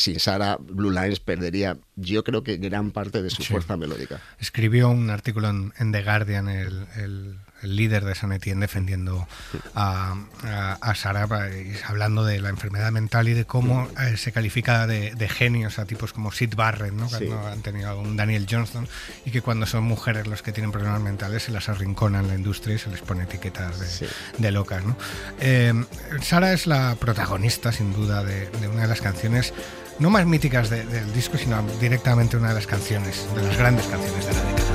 sin Sara, Blue Lines perdería, yo creo que gran parte de su fuerza melódica. Escribió un artículo en The Guardian, el líder de Saint Etienne, defendiendo a Sara, hablando de la enfermedad mental y de cómo se califica de genios a tipos como Syd Barrett, ¿no? Sí. Cuando han tenido un Daniel Johnston, y que cuando son mujeres los que tienen problemas mentales se las arrinconan en la industria y se les pone etiquetas de locas, ¿no? Sara es la protagonista, sin duda, de una de las canciones no más míticas del disco, sino directamente una de las canciones, de las grandes canciones de la década.